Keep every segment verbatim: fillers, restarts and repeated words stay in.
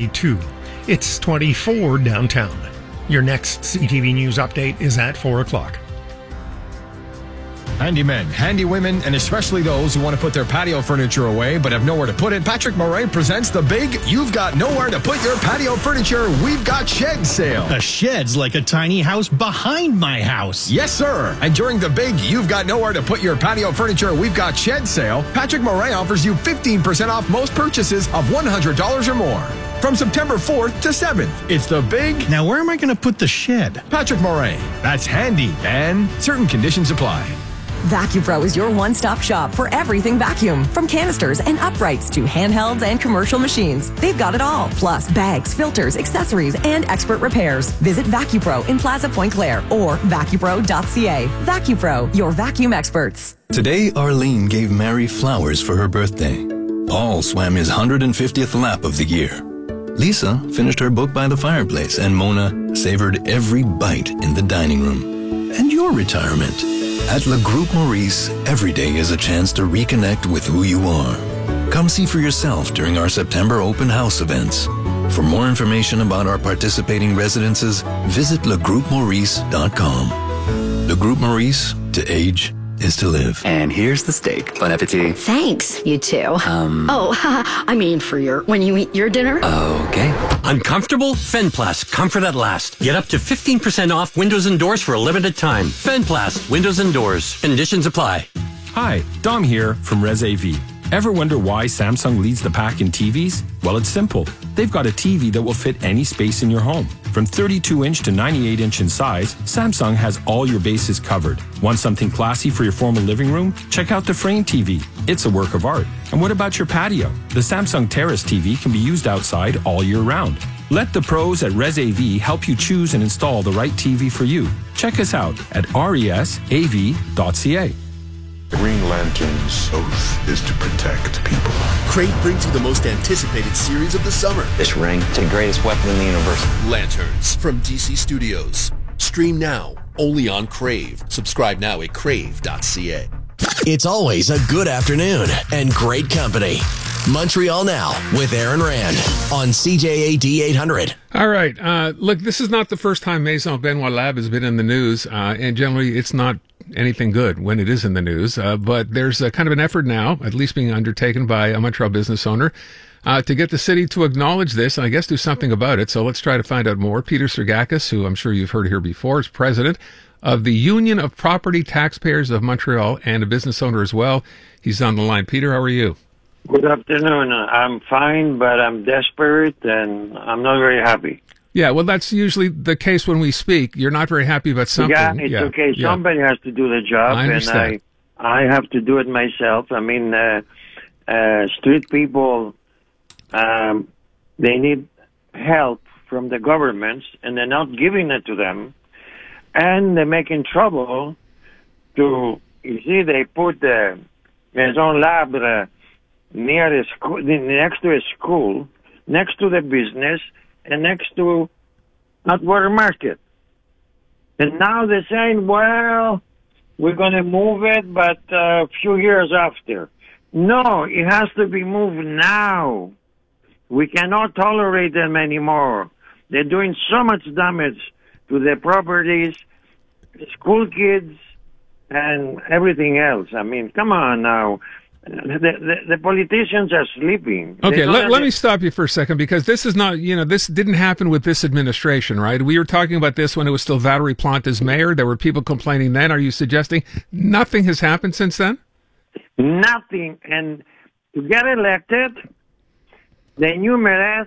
twenty-two. It's twenty-four downtown. Your next C T V News update is at four o'clock. Handy men, handy women, and especially those who want to put their patio furniture away but have nowhere to put it. Patrick Moray presents the big You've Got Nowhere to Put Your Patio Furniture We've Got Shed sale. A shed's like a tiny house behind my house. Yes, sir. And during the big You've Got Nowhere to Put Your Patio Furniture We've Got Shed sale, Patrick Moray offers you fifteen percent off most purchases of one hundred dollars or more. From September fourth to seventh, it's the big... Now, where am I going to put the shed? Patrick Moray. That's handy, man. Certain conditions apply. VacuPro is your one-stop shop for everything vacuum. From canisters and uprights to handhelds and commercial machines. They've got it all. Plus bags, filters, accessories, and expert repairs. Visit VacuPro in Plaza Point Claire or vacupro dot c a. VacuPro, your vacuum experts. Today, Arlene gave Mary flowers for her birthday. Paul swam his one hundred fiftieth lap of the year. Lisa finished her book by the fireplace, and Mona savored every bite in the dining room. And your retirement. At Le Groupe Maurice, every day is a chance to reconnect with who you are. Come see for yourself during our September open house events. For more information about our participating residences, visit le groupe maurice dot com. Le Groupe Maurice, to age is to live. And here's the steak. Bon appetit. Thanks, you two. Um. Oh, I mean for your, when you eat your dinner. Okay. Uncomfortable? Fenplast. Comfort at last. Get up to fifteen percent off windows and doors for a limited time. Fenplast. Windows and doors. Conditions apply. Hi, Dom here from Res A V. Ever wonder why Samsung leads the pack in T Vs? Well, it's simple. They've got a T V that will fit any space in your home. From thirty-two inch to ninety-eight inch in size, Samsung has all your bases covered. Want something classy for your formal living room? Check out the Frame T V. It's a work of art. And what about your patio? The Samsung Terrace T V can be used outside all year round. Let the pros at Res A V help you choose and install the right T V for you. Check us out at res a v dot c a. Green Lantern's oath is to protect people. Crave brings you the most anticipated series of the summer. This ring, it's the greatest weapon in the universe. Lanterns from D C Studios. Stream now, only on Crave. Subscribe now at crave dot c a. It's always a good afternoon and great company. Montreal Now with Aaron Rand on C J A D eight hundred. All right. Uh, look, this is not the first time Maison Benoit Lab has been in the news, uh, and generally it's not anything good when it is in the news. Uh, but there's a kind of an effort now, at least being undertaken by a Montreal business owner, uh, to get the city to acknowledge this and I guess do something about it. So let's try to find out more. Peter Sergakis, who I'm sure you've heard here before, is president of the Union of Property Taxpayers of Montreal and a business owner as well. He's on the line. Peter, how are you? Good afternoon. I'm fine, but I'm desperate and I'm not very happy. Yeah, well, that's usually the case when we speak. You're not very happy about something. Yeah, it's yeah. okay. Yeah. Somebody has to do the job, I and I, I have to do it myself. I mean, uh, uh, street people, um, they need help from the governments, and they're not giving it to them, and they're making trouble to, you see, they put the Maison Labre near a school, next to a school, next to the business, and next to Atwater Market. And now they're saying, well, we're going to move it, but uh, a few years after. No, it has to be moved now. We cannot tolerate them anymore. They're doing so much damage to their properties, school kids, and everything else. I mean, come on now. The, the, the politicians are sleeping. Okay, let, let me stop you for a second, because this is not, you know, this didn't happen with this administration, right? We were talking about this when it was still Valérie Plante as mayor. There were people complaining then. Are you suggesting nothing has happened since then? Nothing. And to get elected, the new mayor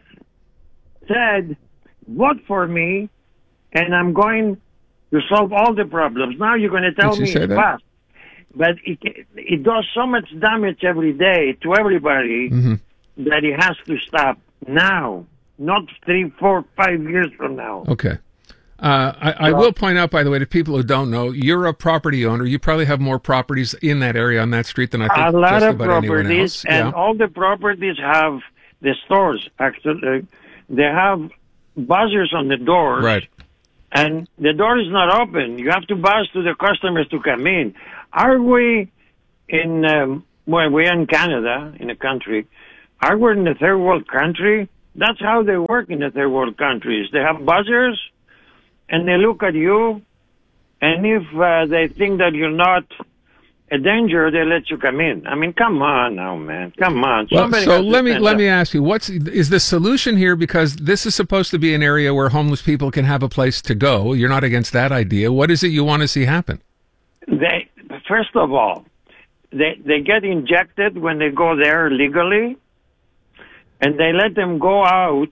said, vote for me, and I'm going to solve all the problems. Now you're going to tell Did me say it's that? fast. But it it does so much damage every day to everybody mm-hmm. that it has to stop now, not three, four, five years from now. Okay. Uh, I, I will point out, by the way, to people who don't know, you're a property owner. You probably have more properties in that area on that street than I think a lot just of about anyone properties, else. and Yeah. all the properties have the stores. Actually, they have buzzers on the doors. Right. And the door is not open. You have to buzz to the customers to come in. Are we in, um, well, we're in Canada, in a country, are we in a third world country That's how they work in the third world countries. They have buzzers, and they look at you, and if uh, they think that you're not a danger, they let you come in. I mean, come on now, man. Come on. Well, Somebody so has to let me stand let up. me ask you, what's is the solution here? Because this is supposed to be an area where homeless people can have a place to go. You're not against that idea. What is it you want to see happen? They, first of all, they they get injected when they go there legally, and they let them go out,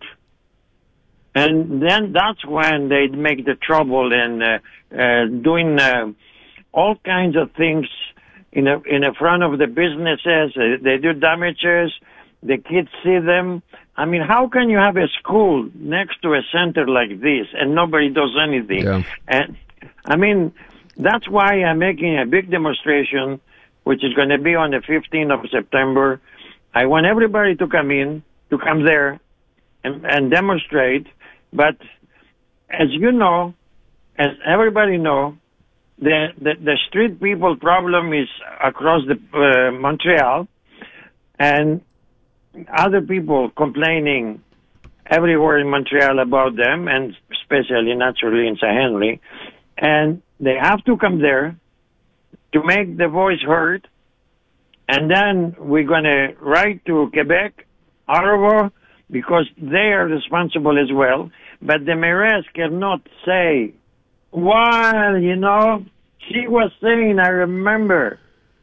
and then that's when they make the trouble in uh, uh, doing uh, all kinds of things in the, in the front of the businesses. Uh, they do damages. The kids see them. I mean, how can you have a school next to a center like this and nobody does anything? Yeah. And I mean, that's why I'm making a big demonstration, which is going to be on the fifteenth of September. I want everybody to come in, to come there and, and demonstrate. But as you know, as everybody know, the, the, the street people problem is across the uh, Montreal, and other people complaining everywhere in Montreal about them, and especially naturally in Saint Henry. And they have to come there to make the voice heard. And then we're going to write to Quebec, Ottawa, because they are responsible as well. But the mayoress cannot say, well, you know, she was saying, I remember,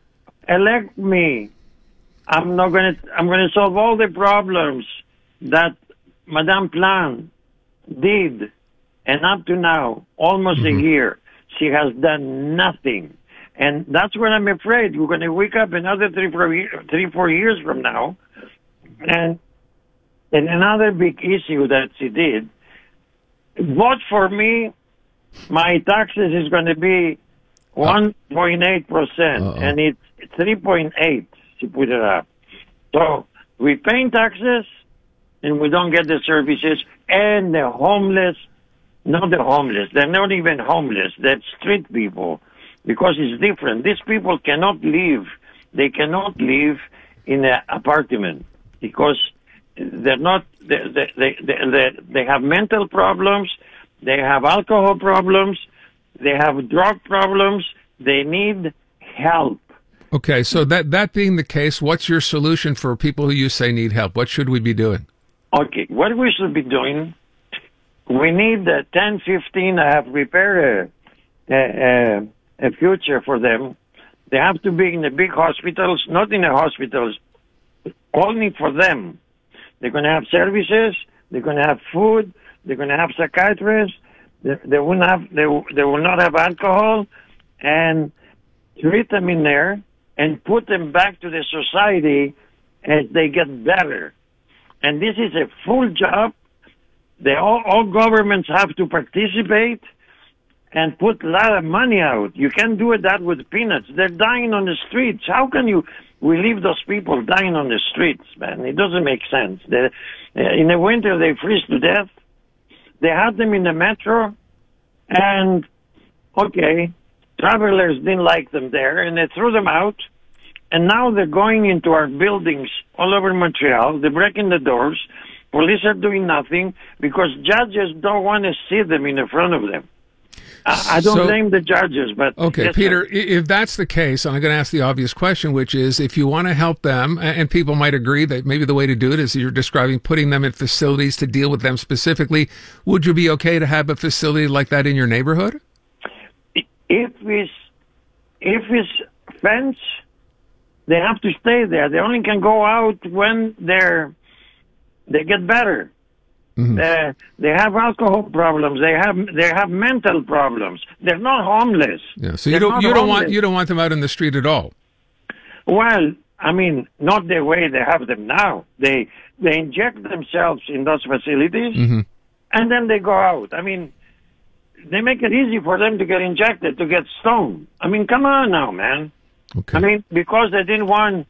elect me. I'm not going to, I'm going to solve all the problems that Madame Plan did. And up to now, almost mm-hmm. a year, she has done nothing. And that's what I'm afraid. We're going to wake up another three, four, year, three, four years from now. And, and another big issue that she did, vote for me, my taxes is going to be one point eight percent. Uh-oh. And it's three point eight, she put it up. So we pay taxes, and we don't get the services, and the homeless, not the homeless, they're not even homeless, they're street people, because it's different. These people cannot live, they cannot live in an apartment, because they're not, they, they, they, they, they have mental problems, they have alcohol problems, they have drug problems, they need help. Okay, so that, that being the case, what's your solution for people who you say need help? What should we be doing? Okay, what we should be doing, we need uh, ten, fifteen, I have prepared a, a, a future for them. They have to be in the big hospitals, not in the hospitals, only for them. They're going to have services, they're going to have food, they're going to have psychiatrists, they, they, won't have, they, they will not have alcohol, and treat them in there and put them back to the society as they get better. And this is a full job. They all, all governments have to participate and put a lot of money out. You can't do it that with peanuts. They're dying on the streets. How can you we leave those people dying on the streets, man? It doesn't make sense. They, in the winter, they freeze to death. They had them in the metro, and, okay, travelers didn't like them there, and they threw them out. And now they're going into our buildings all over Montreal. They're breaking the doors. Police are doing nothing because judges don't want to see them in the front of them. I, I don't So- blame the judges, but... Okay, yes, Peter, sir. i- if that's the case, I'm going to ask the obvious question, which is if you want to help them, a- and people might agree that maybe the way to do it is you're describing putting them in facilities to deal with them specifically, would you be okay to have a facility like that in your neighborhood? If it's, if it's fence, they have to stay there. They only can go out when they're, they get better. Mm-hmm. Uh, they have alcohol problems. They have they have mental problems. They're not homeless. Yeah. So you They're don't not you don't want homeless. you don't want them out in the street at all. Well, I mean, not the way they have them now. They they inject themselves in those facilities, Mm-hmm. and then they go out. I mean, they make it easy for them to get injected, to get stoned. I mean, come on now, man. Okay. I mean, because they didn't want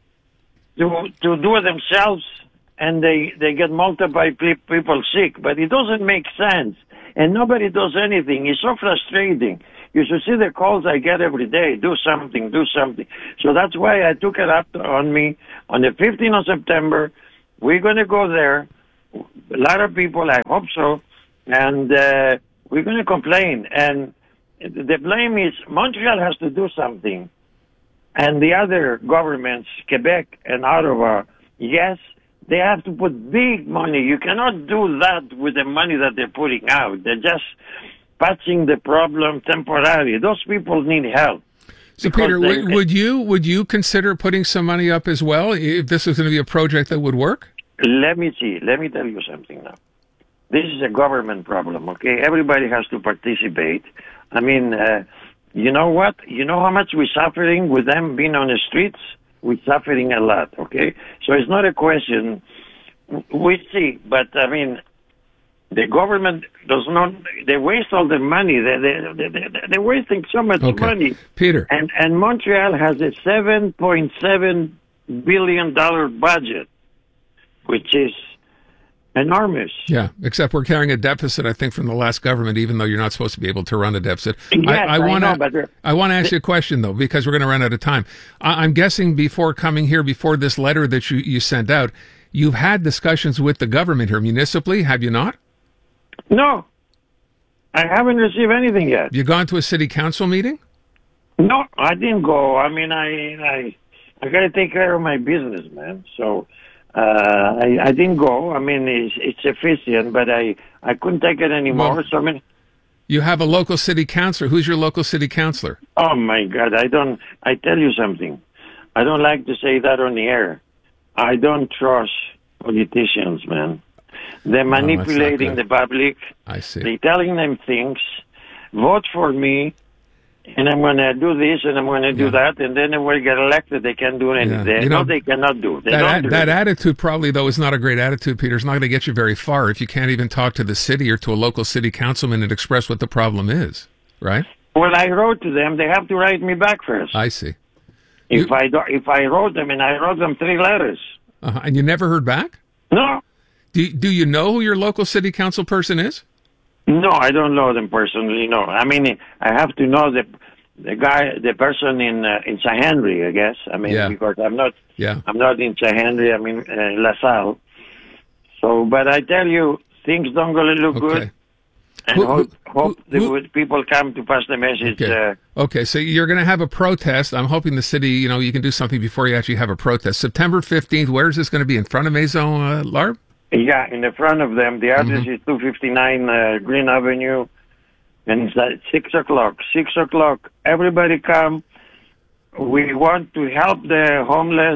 to to do it themselves, and they they get multiple pe- people sick. But it doesn't make sense, and nobody does anything. It's so frustrating. You should see the calls I get every day. Do something, do something. So that's why I took it up on me on the fifteenth of September. We're going to go there. a lot of people, I hope so, and uh, we're going to complain. And the blame is Montreal has to do something. And the other governments, Quebec and Ottawa, yes, they have to put big money. You cannot do that with the money that they're putting out. They're just patching the problem temporarily. Those people need help. So, Peter, they, w- would you would you consider putting some money up as well if this was going to be a project that would work? Let me see. Let me tell you something now. This is a government problem, okay? Everybody has to participate. I mean, uh, you know what? You know how much we're suffering with them being on the streets? We're suffering a lot, okay? So it's not a question. We see, but I mean, the government does not, they waste all the money. They, they, they, they're wasting so much okay. money. Peter. And, and Montreal has a seven point seven billion dollars budget, which is enormous. Yeah, except we're carrying a deficit, I think, from the last government, even though you're not supposed to be able to run a deficit. Yes, I, I want know, to I want to ask you a question, though, because we're going to run out of time. I, I'm guessing before coming here, before this letter that you, you sent out, you've had discussions with the government here municipally, have you not? No. I haven't received anything yet. You gone to a city council meeting? No, I didn't go. I mean, I I, I got to take care of my business, man. So uh, I, I didn't go. I mean, it's, it's efficient, but I, I couldn't take it anymore. Well, so I mean, you have a local city councilor. Who's your local city councilor? Oh, my God. I don't, I tell you something. I don't like to say that on the air. I don't trust politicians, man. They're manipulating oh, the public. I see. They're telling them things. Vote for me, and I'm going to do this, and I'm going to do yeah. that, and then when we get elected, they can't do anything. Yeah. They you know, know they cannot do. They that don't do that it. attitude probably, though, is not a great attitude, Peter. It's not going to get you very far if you can't even talk to the city or to a local city councilman and express what the problem is, right? Well, I wrote to them. They have to write me back first. I see. If you, I do, if I wrote them, and I wrote them three letters. Uh-huh. And you never heard back? No. Do Do you know who your local city council person is? No, I don't know them personally. No, I mean I have to know the the guy, the person in uh, in Saint Henry, I guess. I mean yeah. because I'm not. Yeah. I'm not in Saint Henry. I'm in uh, La Salle. So, but I tell you, things don't going to look okay. good. And who, hope, who, hope who, the who, people come to pass the message. Okay. Uh, okay, so you're going to have a protest. I'm hoping the city, you know, you can do something before you actually have a protest. September fifteenth, where is this going to be? In front of Maison uh, Larb? Yeah, in the front of them. The address mm-hmm. is two fifty-nine uh, Green Avenue, and it's at six o'clock. Six o'clock, everybody come. We want to help the homeless,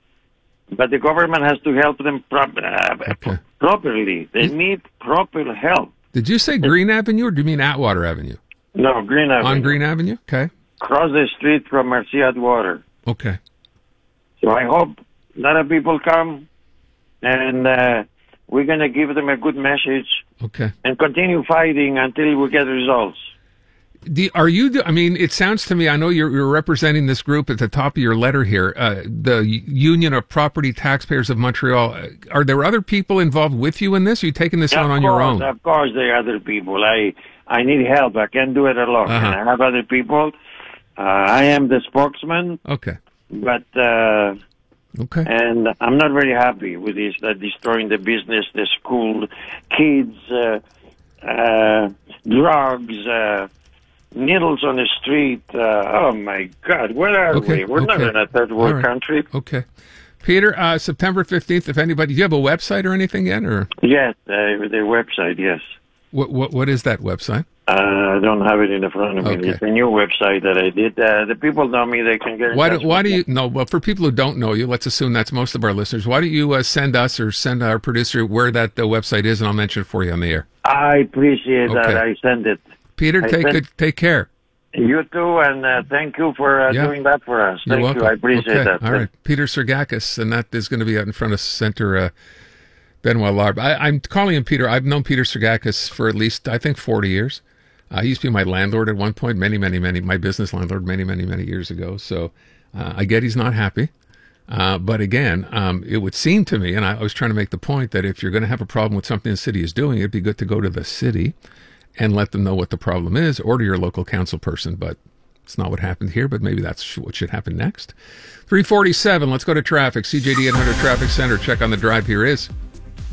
but the government has to help them prop- uh, okay. properly. They need proper help. Did you say Green Avenue, or do you mean Atwater Avenue? No, Green Avenue. On Green Avenue? Okay. Cross the street from Merci Atwater. Okay. So I hope a lot of people come, and uh, we're going to give them a good message. Okay. And continue fighting until we get results. Do, are you, I mean, it sounds to me, I know you're, you're representing this group at the top of your letter here, uh, the Union of Property Taxpayers of Montreal. Are there other people involved with you in this? Are you taking this of on on course, your own? Of course, there are other people. I I need help. I can't do it alone. Uh-huh. And I have other people. Uh, I am the spokesman. Okay. But, uh, okay. And I'm not very happy with this, uh, destroying the business, the school, kids, uh, uh, drugs, uh, needles on the street. Uh, oh, my God. Where are okay. we? We're okay. not in a third world right. country. Okay. Peter, uh, September fifteenth, if anybody, do you have a website or anything yet? Or Yes, uh, the website, yes. What, what What is that website? Uh, I don't have it in the front of me. Okay. It's a new website that I did. Uh, the people know me. They can get in Why touch do, why with do me. you, no, well, for people who don't know you, let's assume that's most of our listeners. Why don't you uh, send us or send our producer where that uh, website is, and I'll mention it for you on the air. I appreciate Okay. that. I send it. Peter, I take send- good, take care. You too, and uh, thank you for uh, Yeah. doing that for us. You're Thank welcome. you. I appreciate okay. that. All right. Peter Sergakis, and that is going to be out in front of Center uh, Benoit Larb. I, I'm calling him Peter. I've known Peter Sergakis for at least, I think, forty years. Uh, he used to be my landlord at one point, many, many, many, my business landlord many, many, many years ago. So uh, I get he's not happy. Uh, but again, um, it would seem to me, and I, I was trying to make the point that if you're going to have a problem with something the city is doing, it'd be good to go to the city and let them know what the problem is, or to your local council person. But it's not what happened here, but maybe that's what should happen next. three forty-seven, let's go to traffic. C J D eight hundred Traffic Center. Check on the drive. Here is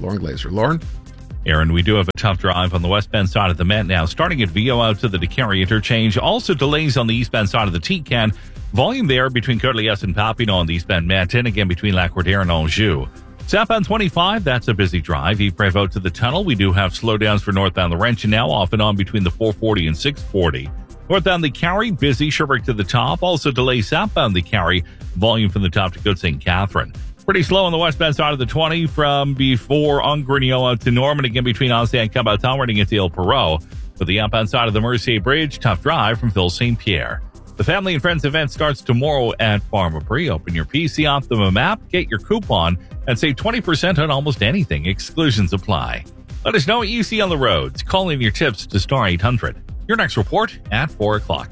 Lauren Glazer. Lauren? Aaron, we do have a tough drive on the westbound side of the Met now, starting at Vigo out to the DeCarry interchange. Also delays on the eastbound side of the T-Can. Volume there between Côte-Liesse and Papineau on the eastbound Met, and again between Lac-Quartier and Anjou. Southbound twenty-five, that's a busy drive. Yves out to the tunnel. We do have slowdowns for northbound Laurentian now, off and on between the four forty and six forty. Northbound the Carry, busy. Sherbrooke to the top. Also delays southbound the Carry. Volume from the top to Good Saint Catherine. Pretty slow on the westbound side of the twenty from before Ongrenio out to Norman, again between Ancien and Caboton, running into Il Perrot. For the outbound side of the Mercier Bridge, tough drive from Ville Saint Pierre. The Family and Friends event starts tomorrow at Pharmaprix. Open your P C Optimum app, get your coupon, and save twenty percent on almost anything. Exclusions apply. Let us know what you see on the roads. Call in your tips to star eight hundred. Your next report at four o'clock.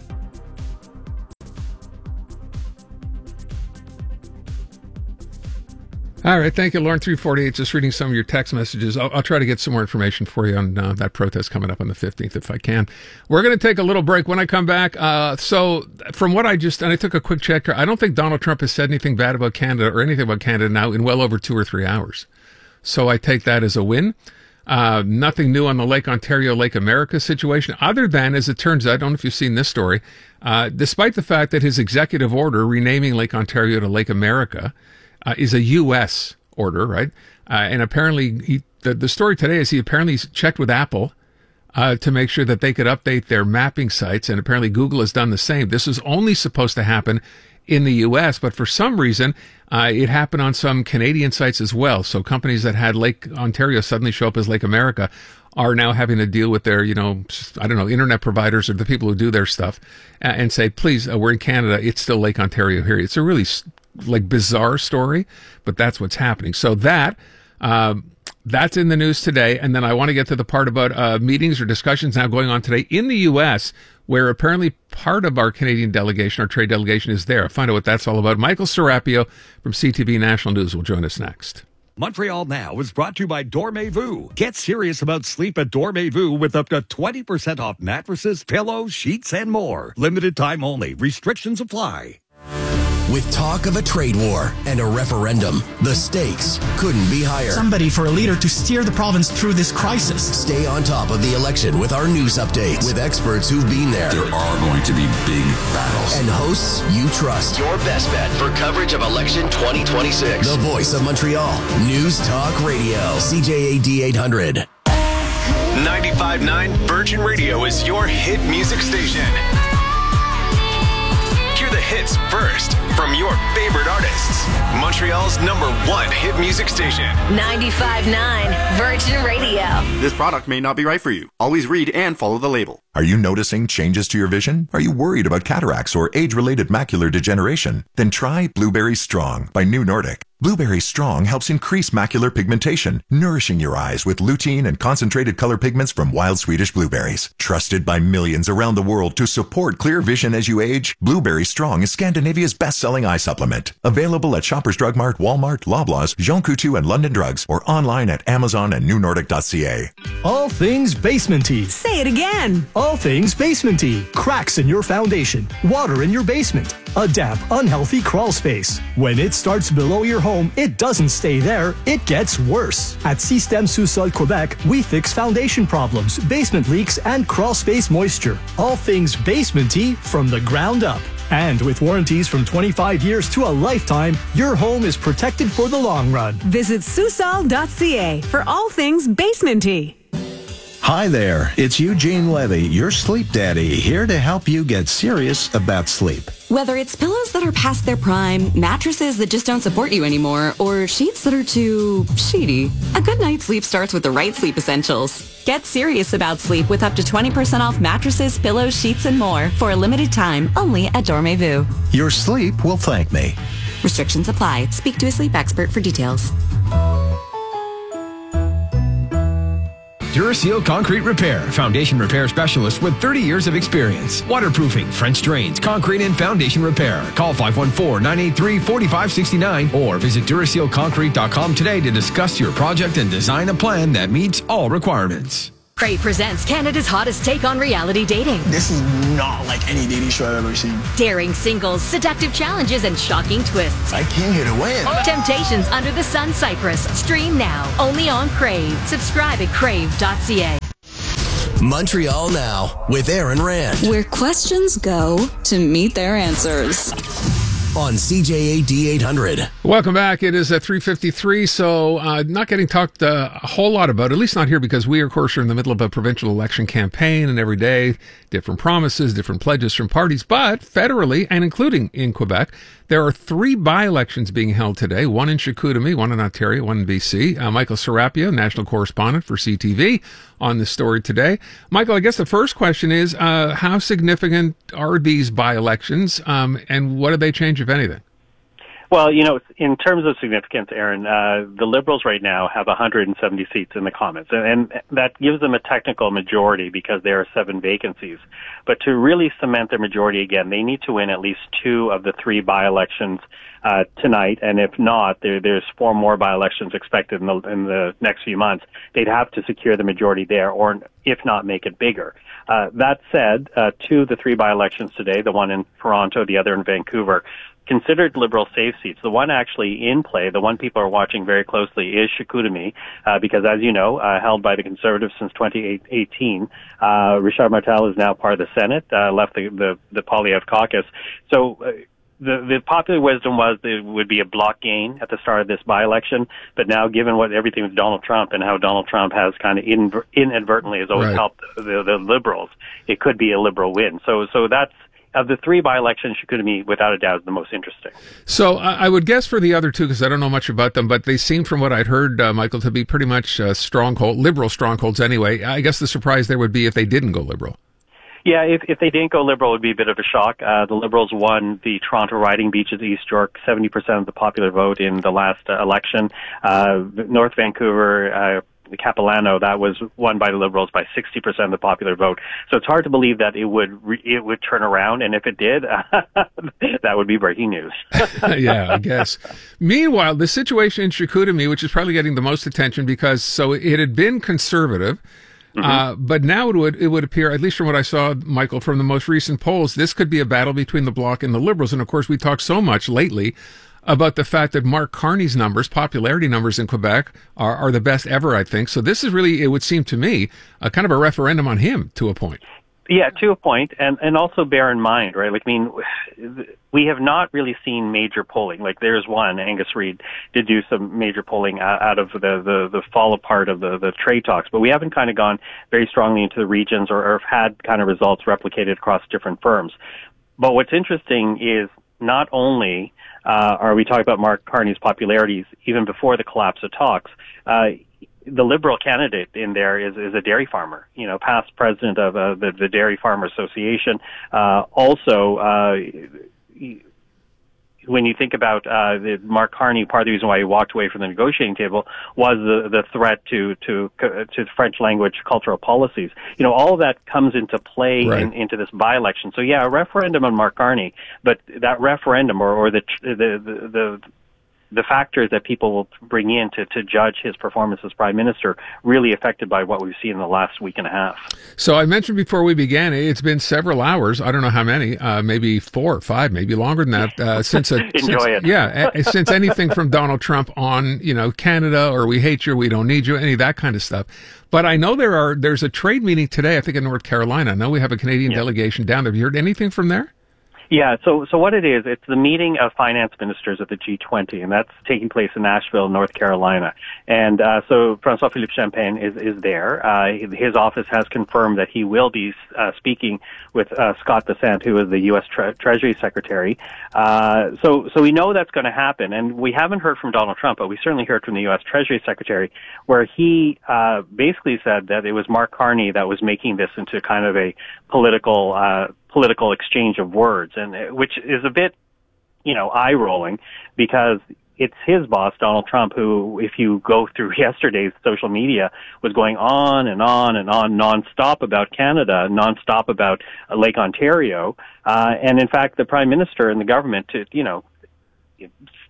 All right, thank you, Lauren. three forty-eight, just reading some of your text messages. I'll, I'll try to get some more information for you on uh, that protest coming up on the fifteenth if I can. We're going to take a little break. When I come back, uh, so from what I just, and I took a quick check here, I don't think Donald Trump has said anything bad about Canada or anything about Canada now in well over two or three hours. So I take that as a win. Uh, nothing new on the Lake Ontario, Lake America situation, other than, as it turns out, I don't know if you've seen this story, uh, despite the fact that his executive order renaming Lake Ontario to Lake America Uh, is a U S order, right? Uh, and apparently, he, the, the story today is he apparently checked with Apple uh, to make sure that they could update their mapping sites, and apparently Google has done the same. This was only supposed to happen in the U S, but for some reason, uh, it happened on some Canadian sites as well. So companies that had Lake Ontario suddenly show up as Lake America are now having to deal with their, you know, I don't know, internet providers or the people who do their stuff uh, and say, please, uh, we're in Canada. It's still Lake Ontario here. It's a really like bizarre story, but that's what's happening. So that, um, that's in the news today. And then I want to get to the part about uh, meetings or discussions now going on today in the U S, where apparently part of our Canadian delegation, our trade delegation, is there. I'll find out what that's all about. Michael Serapio from C T V National News will join us next. Montreal Now is brought to you by Dormez-vous. Get serious about sleep at Dormez-vous with up to twenty percent off mattresses, pillows, sheets, and more. Limited time only. Restrictions apply. With talk of a trade war and a referendum, the stakes couldn't be higher. Somebody for a leader to steer the province through this crisis. Stay on top of the election with our news updates with experts who've been there. There are going to be big battles. And hosts you trust. Your best bet for coverage of election twenty twenty-six. The voice of Montreal. News Talk Radio. C J A D eight hundred. ninety-five point nine Virgin Radio is your hit music station. Hear the hits first from your favorite artists. Montreal's number one hit music station. ninety-five point nine Virgin Radio. This product may not be right for you. Always read and follow the label. Are you noticing changes to your vision? Are you worried about cataracts or age-related macular degeneration? Then try Blueberry Strong by New Nordic. Blueberry Strong helps increase macular pigmentation, nourishing your eyes with lutein and concentrated color pigments from wild Swedish blueberries. Trusted by millions around the world to support clear vision as you age, Blueberry Strong is Scandinavia's best-selling eye supplement. Available at Shoppers Drug Mart, Walmart, Loblaws, Jean Coutu, and London Drugs, or online at Amazon and new nordic dot c a. All things basement-y. Say it again. All things basement-y. Cracks in your foundation. Water in your basement. A damp, unhealthy crawl space. When it starts below your home, it doesn't stay there, it gets worse. At Système Sous-Sol Quebec, we fix foundation problems, basement leaks, and crawl space moisture. All things basement-y from the ground up. And with warranties from twenty-five years to a lifetime, your home is protected for the long run. Visit Sous-Sol dot c a for all things basement-y. Hi there, it's Eugene Levy, your sleep daddy, here to help you get serious about sleep. Whether it's pillows that are past their prime, mattresses that just don't support you anymore, or sheets that are too sheety, a good night's sleep starts with the right sleep essentials. Get serious about sleep with up to twenty percent off mattresses, pillows, sheets, and more for a limited time only at Dormez-vous. Your sleep will thank me. Restrictions apply. Speak to a sleep expert for details. Duraseal Concrete Repair, foundation repair specialist with thirty years of experience. Waterproofing, French drains, concrete and foundation repair. Call five one four, nine eight three, four five six nine or visit Duraseal Concrete dot com today to discuss your project and design a plan that meets all requirements. Crave presents Canada's hottest take on reality dating. This is not like any dating show I've ever seen. Daring singles, seductive challenges, and shocking twists. I came here to win. Temptations Under the Sun Cyprus. Stream now, only on Crave. Subscribe at crave dot c a. Montreal Now with Aaron Rand. Where questions go to meet their answers. On C J A D eight hundred. Welcome back. It is at three fifty-three, so uh, not getting talked uh, a whole lot about, at least not here, because we, of course, are in the middle of a provincial election campaign, and every day, different promises, different pledges from parties. But federally, and including in Quebec, there are three by-elections being held today, one in Chicoutimi, one in Ontario, one in B C. Uh, Michael Serapia, national correspondent for C T V, on this story today. Michael, I guess the first question is, uh, how significant are these by-elections, um, and what do they change, if anything? Well, you know, in terms of significance, Aaron, uh, the Liberals right now have one hundred seventy seats in the Commons, and, and that gives them a technical majority because there are seven vacancies. But to really cement their majority again, they need to win at least two of the three by-elections uh, tonight, and if not, there, there's four more by-elections expected in the, in the next few months. They'd have to secure the majority there, or if not, make it bigger. Uh, that said, uh, two of the three by-elections today, the one in Toronto, the other in Vancouver, considered Liberal safe seats. The one actually in play, the one people are watching very closely, is Chicoutimi, uh, because as you know, uh, held by the Conservatives since twenty eighteen. Uh, Richard Martel is now part of the Senate, uh, left the, the, the Poilievre caucus. So, uh, The, the popular wisdom was there would be a block gain at the start of this by-election, but now given what everything with Donald Trump and how Donald Trump has kind of inver- inadvertently has always right. helped the, the Liberals, it could be a Liberal win. So, so that's, of the three by-elections, Chicoutimi, without a doubt, is the most interesting. So uh, I would guess for the other two, because I don't know much about them, but they seem, from what I'd heard, uh, Michael, to be pretty much uh, stronghold, Liberal strongholds anyway. I guess the surprise there would be if they didn't go Liberal. Yeah, if, if they didn't go Liberal, it would be a bit of a shock. Uh, the Liberals won the Toronto riding Beaches East York, seventy percent of the popular vote in the last uh, election. Uh, North Vancouver, uh, the Capilano, that was won by the Liberals by sixty percent of the popular vote. So it's hard to believe that it would re- it would turn around, and if it did, that would be breaking news. Yeah, I guess. Meanwhile, the situation in Chicoutimi, which is probably getting the most attention because so it had been conservative, mm-hmm. uh, but now it would it would appear, at least from what I saw, Michael, from the most recent polls, this could be a battle between the Bloc and the Liberals. And of course, we talked so much lately about the fact that Mark Carney's numbers, popularity numbers in Quebec, are, are the best ever, I think. So this is really, it would seem to me, a kind of a referendum on him to a point. Yeah, to a point, and, and also bear in mind, right, like, I mean, we have not really seen major polling. Like, there's one, Angus Reid did do some major polling out of the, the, the fall apart of the, the trade talks, but we haven't kind of gone very strongly into the regions or, or have had kind of results replicated across different firms. But what's interesting is not only uh, are we talking about Mark Carney's popularities even before the collapse of talks, uh, the Liberal candidate in there is, is a dairy farmer, you know, past president of uh, the, the Dairy Farmer Association. Uh, also, uh, when you think about uh, the Mark Carney, part of the reason why he walked away from the negotiating table was the, the threat to to to French language cultural policies. You know, all of that comes into play right. in, into this by-election. So, yeah, a referendum on Mark Carney, but that referendum or, or the, the the the the factors that people will bring in to, to judge his performance as prime minister really affected by what we've seen in the last week and a half. So I mentioned before we began, it's been several hours. I don't know how many, uh, maybe four or five, maybe longer than that. Uh, since a, Enjoy since, it. Yeah, since anything from Donald Trump on, you know, Canada or we hate you, we don't need you, any of that kind of stuff. But I know there are, there's a trade meeting today, I think in North Carolina. I know we have a Canadian yeah. delegation down there. Have you heard anything from there? Yeah, so so what it is, it's the meeting of finance ministers of the G twenty, and that's taking place in Nashville, North Carolina. And uh, so François-Philippe Champagne is, is there. Uh, his office has confirmed that he will be uh, speaking with uh, Scott Bessent, who is the U S Tre- Treasury Secretary. Uh, so so we know that's going to happen, and we haven't heard from Donald Trump, but we certainly heard from the U S Treasury Secretary, where he uh, basically said that it was Mark Carney that was making this into kind of a political uh political exchange of words, and which is a bit, you know, eye-rolling because it's his boss, Donald Trump, who, if you go through yesterday's social media, was going on and on and on nonstop about Canada, nonstop about uh, Lake Ontario, uh, and in fact, the Prime Minister and the government, to, you know,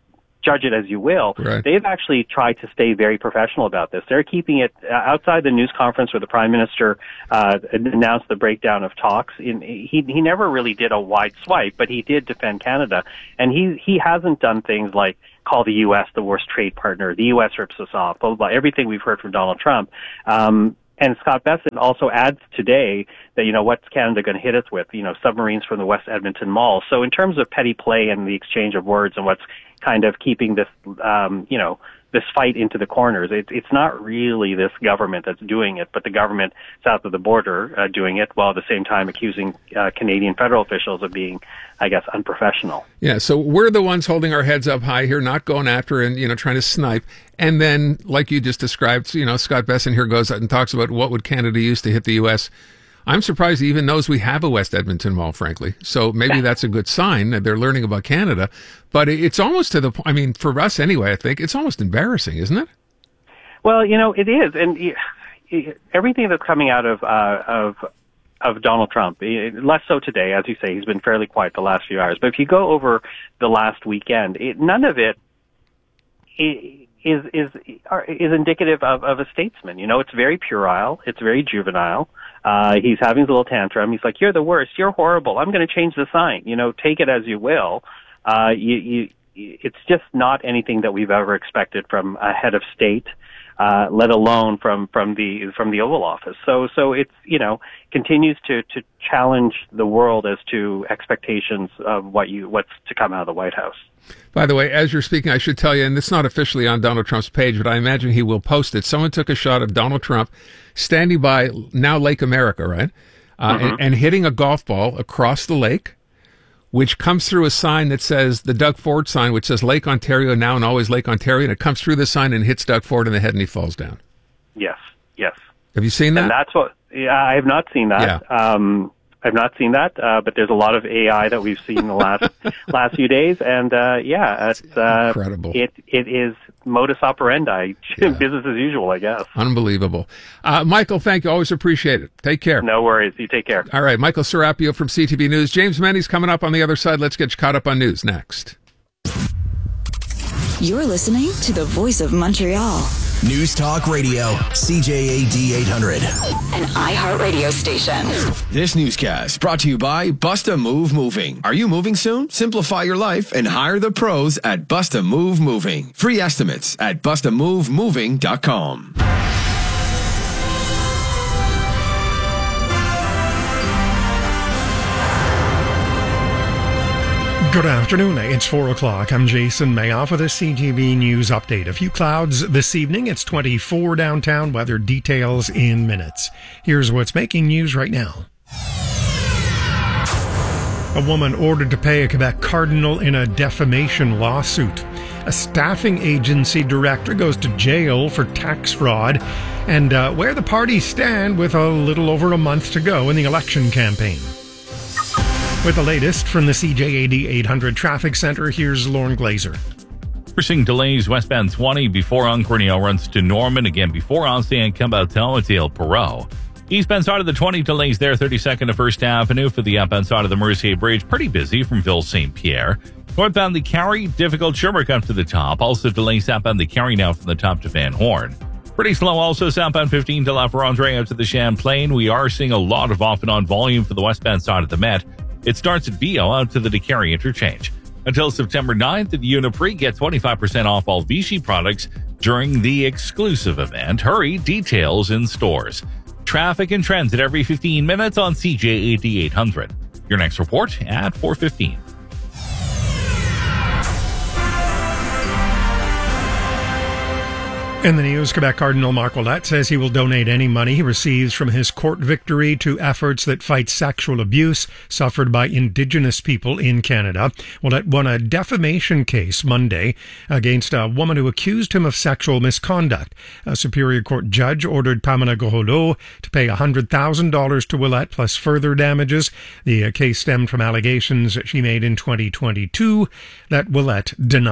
judge it as you will. Right. They've actually tried to stay very professional about this. They're keeping it uh, outside the news conference where the Prime Minister uh, announced the breakdown of talks. In, he he never really did a wide swipe, but he did defend Canada, and he he hasn't done things like call the U S the worst trade partner. The U S rips us off. Blah blah. blah. Everything we've heard from Donald Trump. Um, And Scott Bessent also adds today that, you know, what's Canada going to hit us with? You know, submarines from the West Edmonton Mall. So in terms of petty play and the exchange of words and what's kind of keeping this, um, you know, this fight into the corners, it, it's not really this government that's doing it, but the government south of the border uh, doing it, while at the same time accusing uh, Canadian federal officials of being, I guess, unprofessional. Yeah, so we're the ones holding our heads up high here, not going after and, you know, trying to snipe. And then, like you just described, you know, Scott Bessent here goes out and talks about what would Canada use to hit the U S. I'm surprised he even knows we have a West Edmonton Mall, frankly. So maybe that's a good sign that they're learning about Canada. But it's almost to the point, I mean, for us anyway, I think, it's almost embarrassing, isn't it? Well, you know, it is. And everything that's coming out of, uh, of, of Donald Trump, less so today, as you say, he's been fairly quiet the last few hours. But if you go over the last weekend, it, none of it is, is, is indicative of, of a statesman. You know, it's very puerile. It's very juvenile. Uh, he's having his little tantrum. He's like, you're the worst. You're horrible. I'm going to change the sign. You know, take it as you will. Uh, you, you, it's just not anything that we've ever expected from a head of state, uh, let alone from, from the, from the Oval Office. So, so it's, you know, continues to, to challenge the world as to expectations of what you, what's to come out of the White House. By the way, as you're speaking, I should tell you, and it's not officially on Donald Trump's page, but I imagine he will post it. Someone took a shot of Donald Trump standing by now Lake America, right? Uh, Mm-hmm. and, and hitting a golf ball across the lake, which comes through a sign that says, the Doug Ford sign, which says Lake Ontario now and always Lake Ontario, and it comes through the sign and hits Doug Ford in the head and he falls down. Yes, yes. Have you seen that? And that's what, yeah, I have not seen that. Yeah. Um, I've not seen that, uh, but there's a lot of A I that we've seen in the last last few days, and uh, yeah, it's uh, incredible. It it is modus operandi, Yeah. business as usual, I guess. Unbelievable. Uh, Michael, thank you. Always appreciate it. Take care. No worries. You take care. All right, Michael Serapio from C T V News. James Menny's coming up on the other side. Let's get you caught up on news next. You're listening to the Voice of Montreal. News Talk Radio, C J A D eight hundred. An iHeartRadio station. This newscast brought to you by Busta Move Moving. Are you moving soon? Simplify your life and hire the pros at Busta Move Moving. Free estimates at busta move moving dot com. Good afternoon. It's four o'clock. I'm Jason Mayoff with a C T V News update. A few clouds this evening. It's twenty-four downtown. Weather details in minutes. Here's what's making news right now. A woman ordered to pay a Quebec cardinal in a defamation lawsuit. A staffing agency director goes to jail for tax fraud. And uh, where the parties stand with a little over a month to go in the election campaign. With the latest from the C J A D eight hundred Traffic Center, here's Lauren Glazer. We're seeing delays westbound twenty before Uncornell runs to Norman, again before Ancien Campbell to El Perot. Eastbound side of the twenty delays there, thirty-second to First Avenue. For the outbound side of the Mercier Bridge, pretty busy from Ville Saint Pierre. Northbound the Carry, difficult Sherbrooke up to the top. Also delays southbound the Carry now from the top to Van Horn. Pretty slow also southbound fifteen to La Ferrandre out to the Champlain. We are seeing a lot of off and on volume for the westbound side of the Met. It starts at Viau out to the DeCarry interchange. Until September ninth, at Uniprix, get twenty-five percent off all Vichy products during the exclusive event. Hurry, details in stores. Traffic and trends at every fifteen minutes on C J A D eight hundred. Your next report at four fifteen. In the news, Quebec Cardinal Marc Ouellette says he will donate any money he receives from his court victory to efforts that fight sexual abuse suffered by Indigenous people in Canada. Ouellette won a defamation case Monday against a woman who accused him of sexual misconduct. A Superior Court judge ordered Pamela Goholo to pay one hundred thousand dollars to Ouellette plus further damages. The case stemmed from allegations she made in twenty twenty-two that Ouellette denied.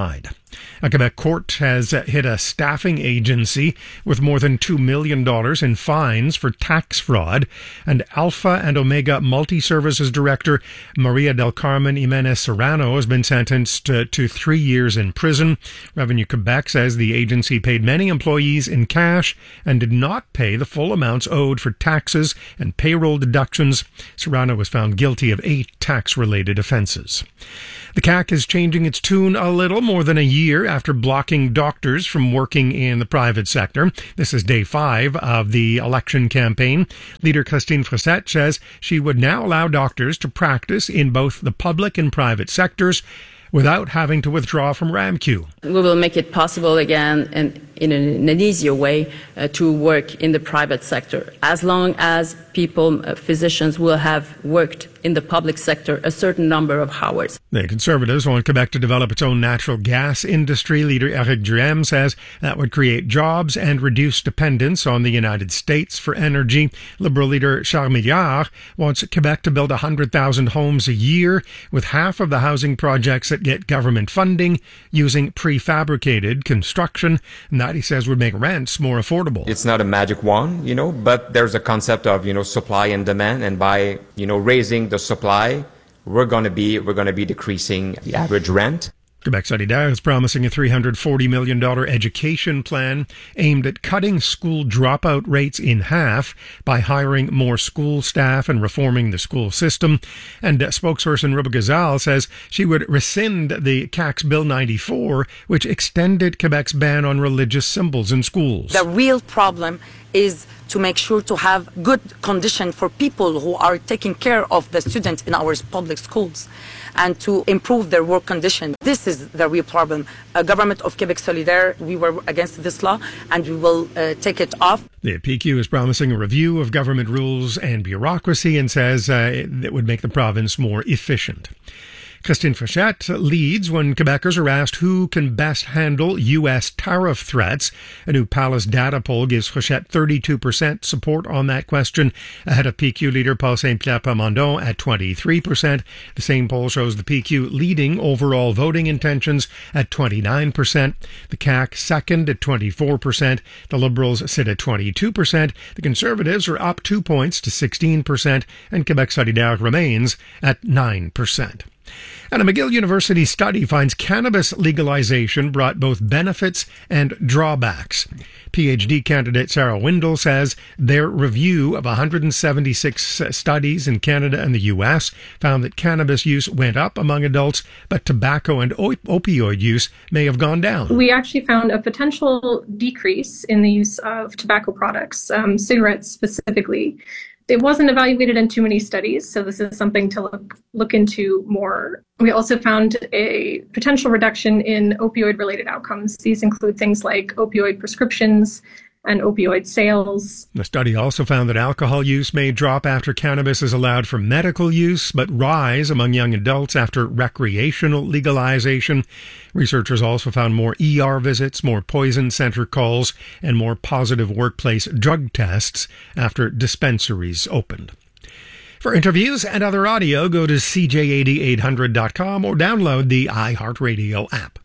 A Quebec court has hit a staffing agency with more than two million dollars in fines for tax fraud, and Alpha and Omega Multi-Services Director Maria del Carmen Jimenez Serrano has been sentenced to, to three years in prison. Revenue Quebec says the agency paid many employees in cash and did not pay the full amounts owed for taxes and payroll deductions. Serrano was found guilty of eight tax-related offenses. The C A Q is changing its tune a little more than a year after blocking doctors from working in the private sector. This is day five of the election campaign. Leader Christine Frechette says she would now allow doctors to practice in both the public and private sectors without having to withdraw from RAMQ. We will make it possible again and in an, an easier way uh, to work in the private sector. As long as people, uh, physicians will have worked in the public sector a certain number of hours. The Conservatives want Quebec to develop its own natural gas industry. Leader Eric Duhem says that would create jobs and reduce dependence on the United States for energy. Liberal leader Charles Milliard wants Quebec to build one hundred thousand homes a year, with half of the housing projects that get government funding using prefabricated construction. And that, he says, would make rents more affordable. It's not a magic wand, you know, but there's a concept of, you know, supply and demand, and by, you know, raising the supply, we're going to be we're going to be decreasing the average rent. Quebec Solidaire is promising a three hundred forty million dollars education plan aimed at cutting school dropout rates in half by hiring more school staff and reforming the school system. And uh, spokesperson Ruba Gazal says she would rescind the C A Q's Bill ninety-four, which extended Quebec's ban on religious symbols in schools. The real problem is to make sure to have good condition for people who are taking care of the students in our public schools and to improve their work condition. This is the real problem. A government of Quebec Solidaire, we were against this law and we will uh, take it off. The P Q is promising a review of government rules and bureaucracy and says uh, it, it would make the province more efficient. Christine Frechette leads when Quebecers are asked who can best handle U S tariff threats. A new Palace data poll gives Frechette thirty-two percent support on that question, ahead of P Q leader Paul Saint-Pierre Plamondon at twenty-three percent. The same poll shows the P Q leading overall voting intentions at twenty-nine percent. The C A Q second at twenty-four percent. The Liberals sit at twenty-two percent. The Conservatives are up two points to sixteen percent. And Quebec Solidaire remains at nine percent. And a McGill University study finds cannabis legalization brought both benefits and drawbacks. PhD candidate Sarah Windle says their review of one hundred seventy-six studies in Canada and the U S found that cannabis use went up among adults, but tobacco and op- opioid use may have gone down. We actually found a potential decrease in the use of tobacco products, um, cigarettes specifically. It wasn't evaluated in too many studies, so this is something to look look into more. We also found a potential reduction in opioid-related outcomes. These include things like opioid prescriptions and opioid sales. The study also found that alcohol use may drop after cannabis is allowed for medical use, but rise among young adults after recreational legalization. Researchers also found more E R visits, more poison center calls, and more positive workplace drug tests after dispensaries opened. For interviews and other audio, go to c j a d eight hundred dot com or download the iHeartRadio app.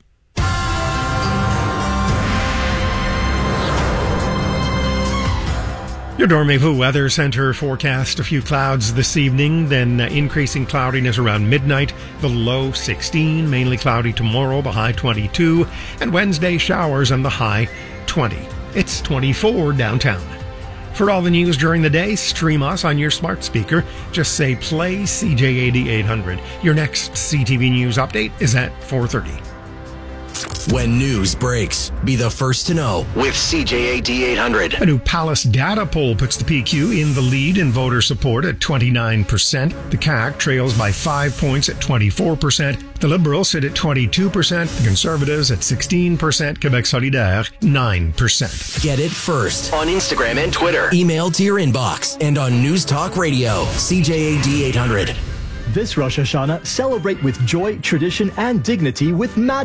Your Dormez-vous Weather Center forecast: a few clouds this evening, then uh, increasing cloudiness around midnight. The low sixteen, mainly cloudy tomorrow, the high twenty-two, and Wednesday showers and the high twenty. It's twenty-four downtown. For all the news during the day, stream us on your smart speaker. Just say play C J A D eight hundred. Your next C T V News update is at four thirty. When news breaks, be the first to know with C J A D eight hundred. A new Palace data poll puts the P Q in the lead in voter support at twenty-nine percent. The C A Q trails by five points at twenty-four percent. The Liberals sit at twenty-two percent. The Conservatives at sixteen percent. Quebec Solidaire, nine percent. Get it first on Instagram and Twitter. Email to your inbox and on News Talk Radio, C J A D eight hundred. This Rosh Hashanah, celebrate with joy, tradition, and dignity with M A D A.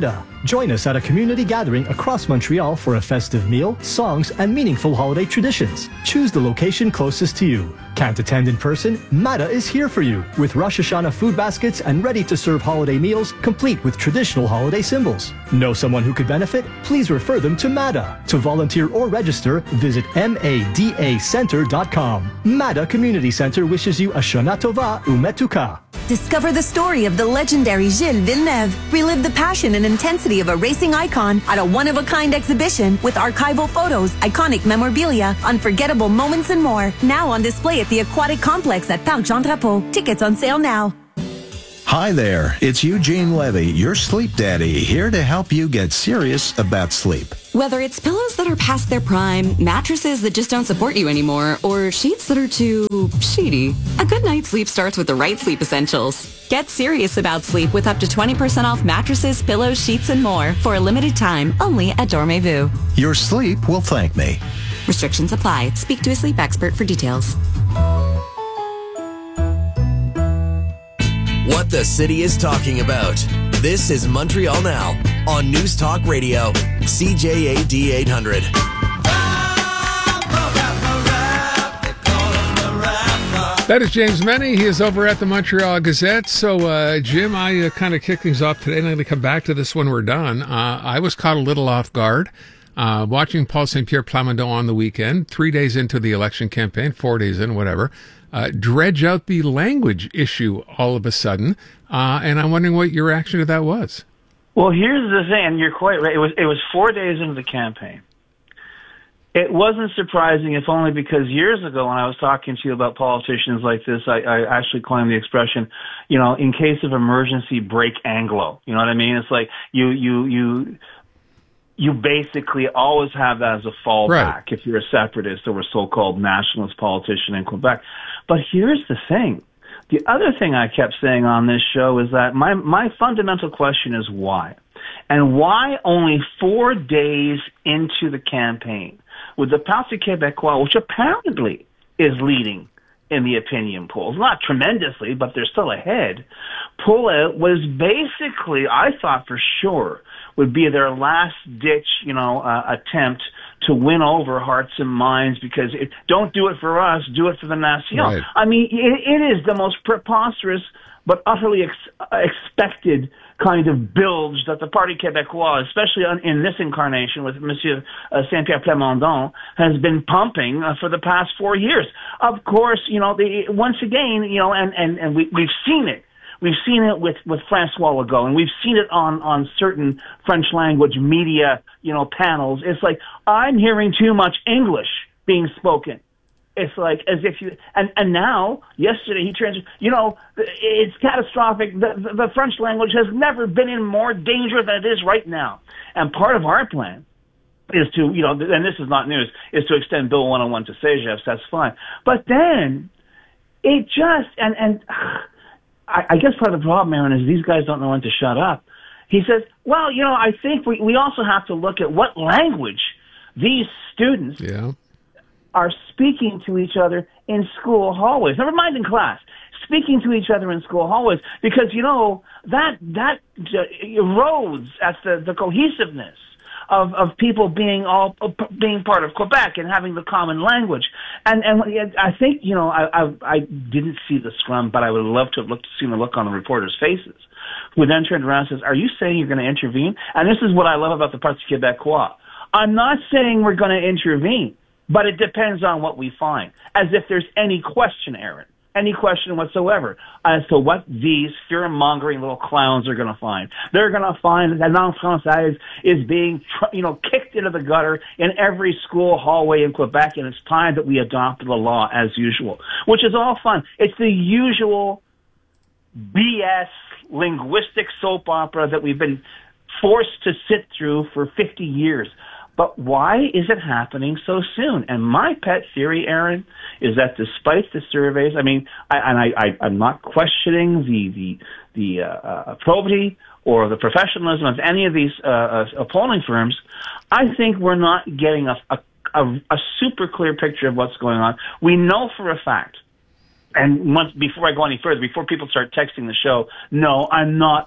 Join us at a community gathering across Montreal for a festive meal, songs, and meaningful holiday traditions. Choose the location closest to you. Can't attend in person? Mada is here for you with Rosh Hashanah food baskets and ready-to-serve holiday meals complete with traditional holiday symbols. Know someone who could benefit? Please refer them to Mada. To volunteer or register, visit mada center dot com. Mada Community Center wishes you a Shana Tova Umetuka. Discover the story of the legendary Gilles Villeneuve. Relive the passion and intensity of a racing icon at a one-of-a-kind exhibition with archival photos, iconic memorabilia, unforgettable moments, and more. Now on display at the Aquatic Complex at Parc Jean Drapeau. Tickets on sale now. Hi there, it's Eugene Levy, your sleep daddy, here to help you get serious about sleep. Whether it's pillows that are past their prime, mattresses that just don't support you anymore, or sheets that are too sheety, a good night's sleep starts with the right sleep essentials. Get serious about sleep with up to twenty percent off mattresses, pillows, sheets, and more for a limited time only at Dormez-vous. Your sleep will thank me. Restrictions apply. Speak to a sleep expert for details. What the city is talking about. This is Montreal Now on News Talk Radio, C J A D eight hundred. That is James Meny. He is over at the Montreal Gazette. So, uh, Jim, I uh, kind of kick things off today, and I'm going to come back to this when we're done. Uh, I was caught a little off guard uh, watching Paul Saint Pierre Plamondon on the weekend, three days into the election campaign, four days in, whatever. Uh, dredge out the language issue all of a sudden, uh, and I'm wondering what your reaction to that was. Well, here's the thing, and you're quite right. It was it was four days into the campaign. It wasn't surprising, if only because years ago when I was talking to you about politicians like this, I, I actually coined the expression, you know, in case of emergency, break Anglo. You know what I mean? It's like you you you. You basically always have that as a fallback right. if you're a separatist or a so-called nationalist politician in Quebec. But here's the thing. The other thing I kept saying on this show is that my, my fundamental question is why? And why only four days into the campaign with the Parti Québécois, which apparently is leading in the opinion polls, not tremendously, but they're still ahead, pull out was basically, I thought for sure, would be their last-ditch, you know, uh, attempt to win over hearts and minds because it, don't do it for us, do it for the Nation. Right. I mean, it, it is the most preposterous but utterly ex- expected kind of bilge that the Parti Québécois, especially on, in this incarnation with Monsieur uh, Saint-Pierre Plamondon, has been pumping uh, for the past four years. Of course, you know, the, once again, you know, and, and, and we, we've seen it. We've seen it with, with François Legault, and we've seen it on, on certain French language media, you know, panels. It's like, I'm hearing too much English being spoken. It's like as if you, and, and now, yesterday he turns, you know, it's catastrophic. The, the, the French language has never been in more danger than it is right now. And part of our plan is to, you know, and this is not news, is to extend Bill one oh one to CEGEPs. That's fine. But then it just, and, and, I, I guess part of the problem, Aaron, is these guys don't know when to shut up. He says, well, you know, I think we, we also have to look at what language these students yeah. are speaking to each other in school hallways. Never mind in class. Speaking to each other in school hallways. Because, you know, that that erodes at the, the cohesiveness of, of people being all being part of Quebec and having the common language. And and I think, you know, I I, I didn't see the scrum, but I would love to have looked, seen the look on the reporters' faces, who then turned around and says, are you saying you're going to intervene? And this is what I love about the Parti Québécois. I'm not saying we're going to intervene, but it depends on what we find. As if there's any question, Aaron, any question whatsoever as to what these fear-mongering little clowns are going to find. They're going to find that langue française is being, you know, kicked into the gutter in every school hallway in Quebec, and it's time that we adopted the law as usual, which is all fun. It's the usual B S linguistic soap opera that we've been forced to sit through for fifty years. But why is it happening so soon? And my pet theory, Aaron, is that despite the surveys, I mean, I, and I, I, I'm not questioning the the the uh, uh, probity or the professionalism of any of these uh, uh, polling firms. I think we're not getting a, a, a, a super clear picture of what's going on. We know for a fact, and once, before I go any further, before people start texting the show, no, I'm not a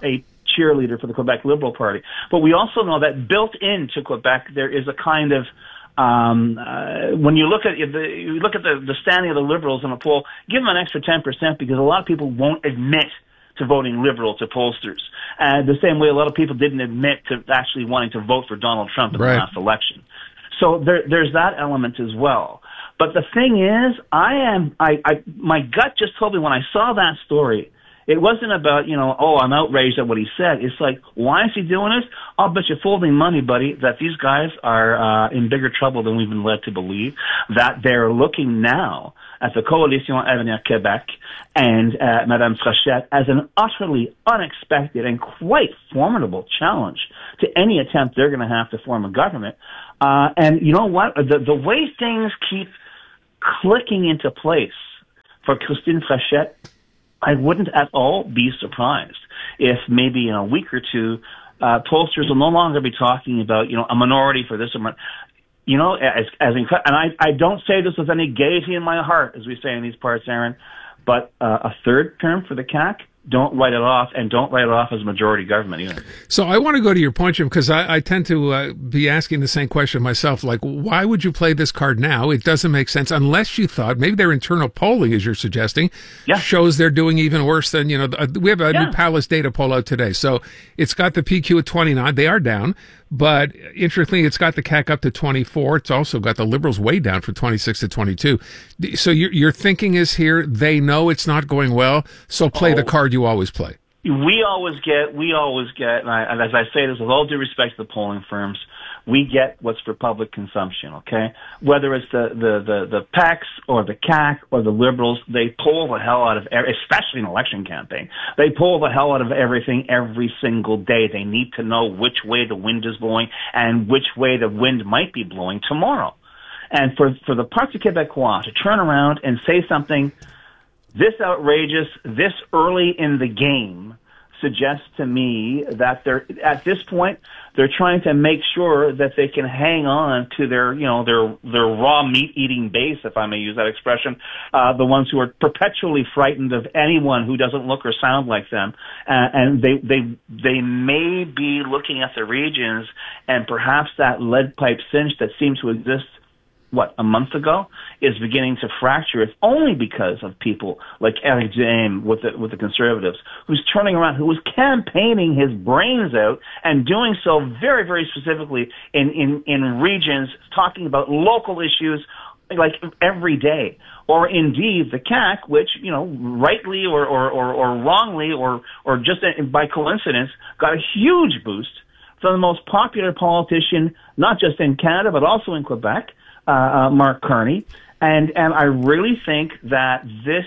cheerleader for the Quebec Liberal Party. But we also know that built into Quebec, there is a kind of Um, uh, when you look at the you look at the, the standing of the Liberals in a poll, give them an extra ten percent because a lot of people won't admit to voting Liberal to pollsters. And the same way a lot of people didn't admit to actually wanting to vote for Donald Trump in Right. the last election. So there, there's that element as well. But the thing is, I am I, I my gut just told me when I saw that story. It wasn't about, you know, oh, I'm outraged at what he said. It's like, why is he doing this? I'll bet you folding money, buddy, that these guys are uh, in bigger trouble than we've been led to believe, that they're looking now at the Coalition Avenir Québec and uh, Madame Fréchette as an utterly unexpected and quite formidable challenge to any attempt they're going to have to form a government. Uh, and you know what? The, the way things keep clicking into place for Christine Fréchette, I wouldn't at all be surprised if maybe in a week or two, uh, pollsters will no longer be talking about, you know, a minority for this or, you know, as, as in, and I, I don't say this with any gaiety in my heart, as we say in these parts, Aaron, but uh, a third term for the C A C, don't write it off, and don't write it off as majority government either. So I want to go to your point, Jim, because I, I tend to uh, be asking the same question myself. Like, why would you play this card now? It doesn't make sense unless you thought maybe their internal polling, as you're suggesting, yeah. shows they're doing even worse than, you know, the, we have a yeah. new Palace data poll out today. So it's got the P Q at twenty-nine. They are down. But interestingly, it's got the C A C up to twenty-four. It's also got the Liberals way down from twenty-six to twenty-two. So your, your thinking is here, they know it's not going well, so play oh. the card you always play. We always get, we always get, and, I, and as I say this with all due respect to the polling firms, we get what's for public consumption, okay? Whether it's the, the, the, the P A Cs or the C A C or the Liberals, they poll the hell out of, especially in an election campaign, they poll the hell out of everything every single day. They need to know which way the wind is blowing and which way the wind might be blowing tomorrow. And for, for the Parti Québécois to turn around and say something this outrageous, this early in the game, suggests to me that they're, at this point, they're trying to make sure that they can hang on to their, you know, their, their raw meat eating base, if I may use that expression, uh, the ones who are perpetually frightened of anyone who doesn't look or sound like them. Uh, and they, they, they may be looking at the regions and perhaps that lead pipe cinch that seemed to exist what, a month ago, is beginning to fracture, if only because of people like Eric Duhaime with the, with the Conservatives, who's turning around, who was campaigning his brains out and doing so very, very specifically in, in, in regions, talking about local issues like every day. Or indeed the C A C, which, you know, rightly or, or, or, or wrongly or, or just by coincidence, got a huge boost from the most popular politician, not just in Canada, but also in Quebec, Uh, uh, Mark Carney, and and I really think that this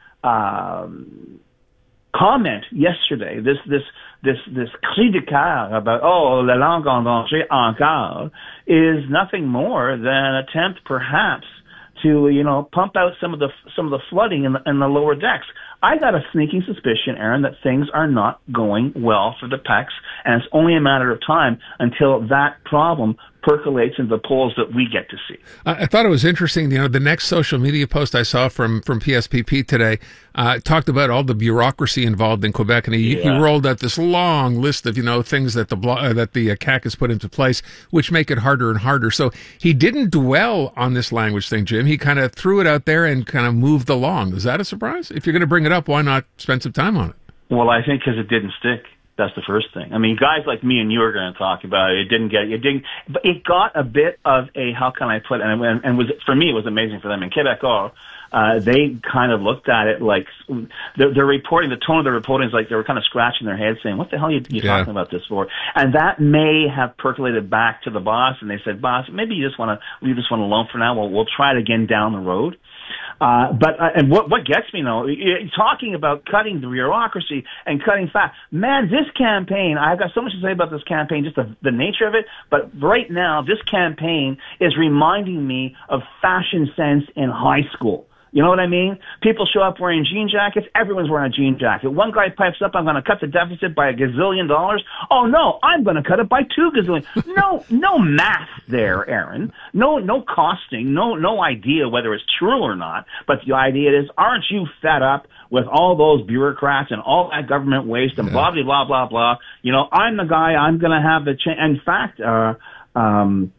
um, comment yesterday, this this this this cri de coeur about oh la langue en danger encore, is nothing more than an attempt, perhaps, to you know pump out some of the some of the flooding in the, in the lower decks. I got a sneaking suspicion, Aaron, that things are not going well for the P A Cs, and it's only a matter of time until that problem percolates into the polls that we get to see. I thought it was interesting, you know, the next social media post I saw from, from P S P P today uh, talked about all the bureaucracy involved in Quebec, and he, yeah. he rolled out this long list of, you know, things that the uh, that the uh, C A C has put into place, which make it harder and harder. So he didn't dwell on this language thing, Jim. He kind of threw it out there and kind of moved along. Is that a surprise? If you're going to bring it up, why not spend some time on it? Well, I think because it didn't stick. That's the first thing. I mean, guys like me and you are going to talk about it. It didn't get, it didn't, but it got a bit of a, how can I put it, and, and, and was, for me, it was amazing for them. In Québécois, uh, they kind of looked at it like, they're, they're reporting, the tone of the reporting is like they were kind of scratching their heads saying, what the hell are you, you yeah. talking about this for? And that may have percolated back to the boss, and they said, boss, maybe you just want to leave this one alone for now. We'll, we'll try it again down the road. Uh, but, uh, and what, what gets me though, talking about cutting the bureaucracy and cutting fat, man, this campaign, I've got so much to say about this campaign, just the, the nature of it, but right now, this campaign is reminding me of fashion sense in high school. You know what I mean? People show up wearing jean jackets. Everyone's wearing a jean jacket. One guy pipes up, I'm going to cut the deficit by a gazillion dollars. Oh, no, I'm going to cut it by two gazillion. No, no math there, Aaron. No, no costing. No, no idea whether it's true or not. But the idea is, aren't you fed up with all those bureaucrats and all that government waste and blah, blah, blah, blah, blah. You know, I'm the guy, I'm going to have the change. In fact, uh, um,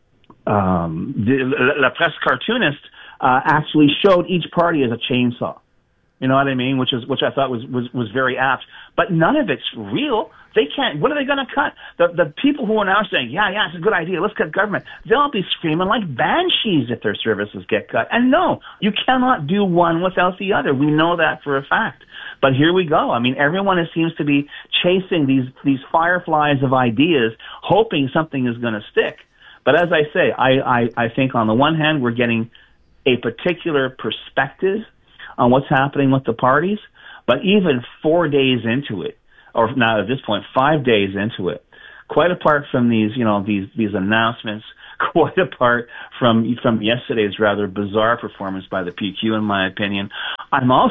um, the, La Presse cartoonist uh, actually showed each party as a chainsaw. You know what I mean? Which is, which I thought was, was, was very apt. But none of it's real. They can't, what are they going to cut? The, the people who are now saying, yeah, yeah, it's a good idea, let's cut government, they'll be screaming like banshees if their services get cut. And no, you cannot do one without the other. We know that for a fact. But here we go. I mean, everyone is, seems to be chasing these, these fireflies of ideas, hoping something is going to stick. But as I say, I, I, I think on the one hand, we're getting a particular perspective on what's happening with the parties. But even four days into it, or now at this point, five days into it, quite apart from these, you know, these, these announcements, quite apart from, from yesterday's rather bizarre performance by the P Q, in my opinion, I'm also,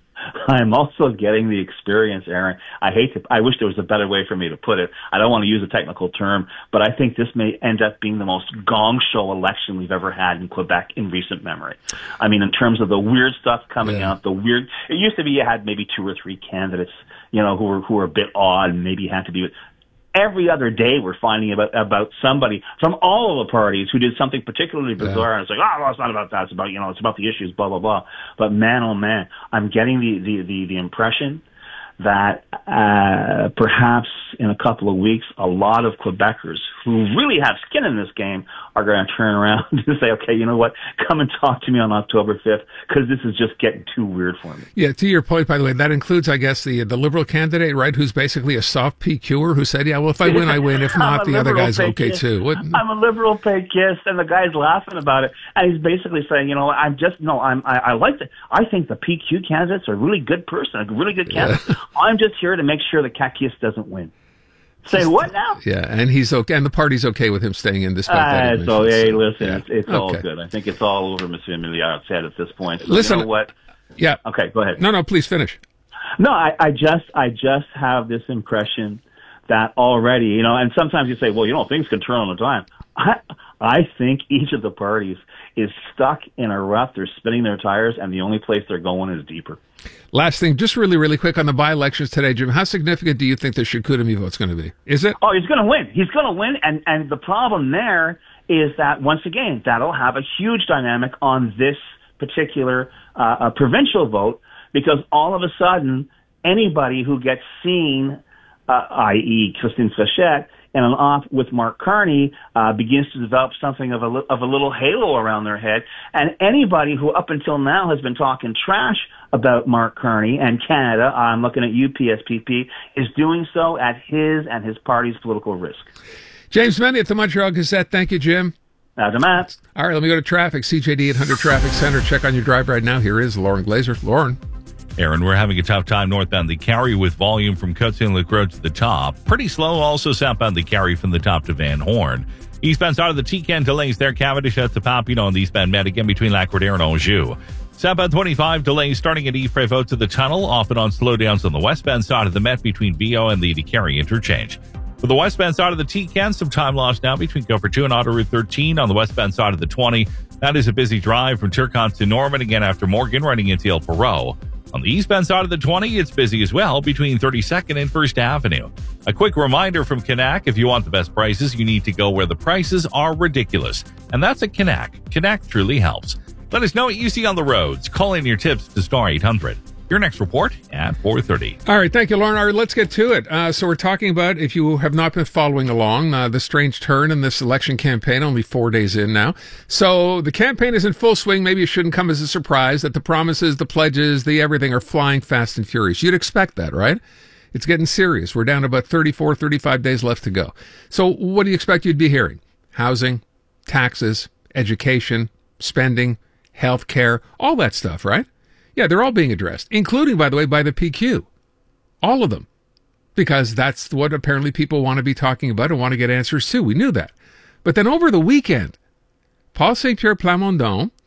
I'm also getting the experience, Aaron. I hate to, I wish there was a better way for me to put it. I don't want to use a technical term, but I think this may end up being the most gong show election we've ever had in Quebec in recent memory. I mean, in terms of the weird stuff coming Yeah. out, the weird, it used to be you had maybe two or three candidates, you know, who were, who were a bit odd and maybe had to be with, every other day we're finding about about somebody from all of the parties who did something particularly bizarre, yeah. and it's like, oh, well, it's not about that. It's about, you know, it's about the issues, blah, blah, blah. But man, oh man, I'm getting the, the, the, the impression that uh, perhaps in a couple of weeks, a lot of Quebecers who really have skin in this game are going to turn around and say, okay, you know what, come and talk to me on October fifth, because this is just getting too weird for me. Yeah, to your point, by the way, that includes, I guess, the the Liberal candidate, right, who's basically a soft P Qer who said, yeah, well, if I win, I win. If not, the other guy's okay, kiss. too. What? I'm a liberal pay kiss, and the guy's laughing about it. And he's basically saying, you know, I'm just, no, I'm, I, I like the, I think the P Q candidate's a really good person, a really good candidate. Yeah. I'm just here to make sure the Kakis doesn't win. Say what now? Yeah, and he's okay, and the party's okay with him staying in despite uh, that. So, hey, listen, yeah. it's, it's okay. all good. I think it's all over Monsieur Milliard's head at this point. So listen, you know what? Yeah. Okay, go ahead. No, no, please finish. No, I, I just, I just have this impression that already, you know, and sometimes you say, well, you know, things can turn on a dime. I, I think each of the parties is stuck in a rut. They're spinning their tires, and the only place they're going is deeper. Last thing, just really, really quick on the by-elections today, Jim. How significant do you think the Chicoutimi vote's going to be? Is it? Oh, he's going to win. He's going to win, and and the problem there is that once again, that'll have a huge dynamic on this particular uh, uh, provincial vote, because all of a sudden, anybody who gets seen, uh, that is. Christine Fréchette, and an off with Mark Carney uh, begins to develop something of a, li- of a little halo around their head. And anybody who up until now has been talking trash about Mark Carney and Canada, I'm looking at you, P S P P, is doing so at his and his party's political risk. James Mendy at the Montreal Gazette. Thank you, Jim. That's a Matt. All right, let me go to traffic. C J D eight hundred Traffic Center. Check on your drive right now. Here is Lauren Glazer. Lauren. Aaron, we're having a tough time northbound the Carry with volume from Coats-Inlet Road to the top. Pretty slow also southbound the Carry from the top to Van Horn. Eastbound side of the T-Can delays there. Cavendish at the Papineau on the eastbound Med again between Lac-Roder and Anjou. Southbound twenty-five delays starting at Yves-Prévost to the tunnel, off and on slowdowns on the westbound side of the Met between V O and the Carry interchange. For the westbound side of the T-Can, some time lost now between Gopher two and Auto Route thirteen on the westbound side of the twenty. That is a busy drive from Turcotte to Norman again after Morgan running into El Perot. On the eastbound side of the twenty, it's busy as well between thirty-second and First Avenue. A quick reminder from Canac, if you want the best prices, you need to go where the prices are ridiculous. And that's at Canac. Canac truly helps. Let us know what you see on the roads. Call in your tips to Star eight hundred. Your next report at four thirty. All right, thank you, Lauren. All right, let's get to it. Uh, so we're talking about, if you have not been following along, uh, the strange turn in this election campaign, only four days in now. So the campaign is in full swing. Maybe it shouldn't come as a surprise that the promises, the pledges, the everything are flying fast and furious. You'd expect that, right? It's getting serious. We're down to about thirty-four, thirty-five days left to go. So what do you expect you'd be hearing? Housing, taxes, education, spending, health care, all that stuff, right? Yeah, they're all being addressed, including, by the way, by the P Q. All of them. Because that's what apparently people want to be talking about and want to get answers to. We knew that. But then over the weekend, Paul Saint-Pierre Plamondon,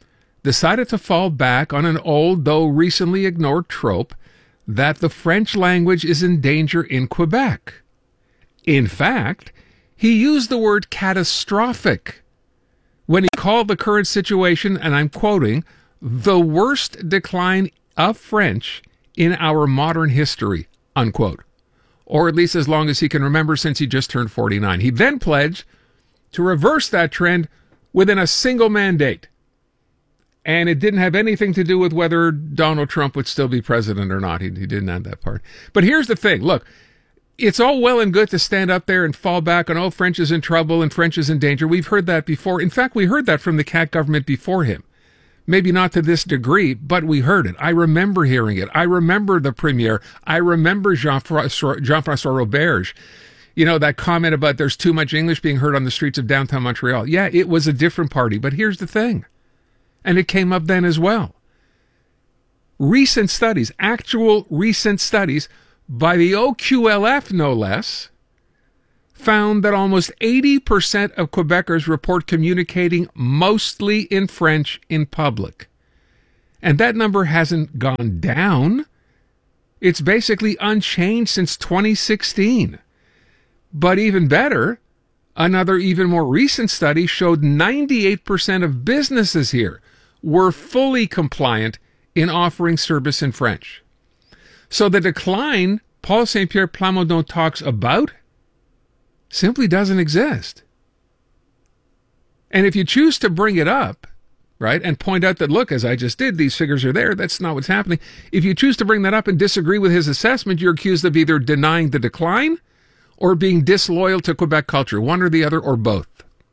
decided to fall back on an old, though recently ignored trope that the French language is in danger in Quebec. In fact, he used the word catastrophic when he called the current situation, and I'm quoting, the worst decline of French in our modern history, unquote. Or at least as long as he can remember since he just turned forty-nine. He then pledged to reverse that trend within a single mandate. And it didn't have anything to do with whether Donald Trump would still be president or not. He, he didn't add that part. But here's the thing. Look, it's all well and good to stand up there and fall back on, oh, French is in trouble and French is in danger. We've heard that before. In fact, we heard that from the C A Q government before him. Maybe not to this degree, but we heard it. I remember hearing it. I remember the premier. I remember Jean-François, Jean-François Roberge. You know, that comment about there's too much English being heard on the streets of downtown Montreal. Yeah, it was a different party, but here's the thing. And it came up then as well. Recent studies, actual recent studies by the O Q L F, no less, found that almost eighty percent of Quebecers report communicating mostly in French in public. And that number hasn't gone down. It's basically unchanged since twenty sixteen. But even better, another even more recent study showed ninety-eight percent of businesses here were fully compliant in offering service in French. So the decline Paul Saint-Pierre Plamondon talks about simply doesn't exist. And if you choose to bring it up, right, and point out that, look, as I just did, these figures are there, that's not what's happening. If you choose to bring that up and disagree with his assessment, you're accused of either denying the decline or being disloyal to Quebec culture, one or the other, or both.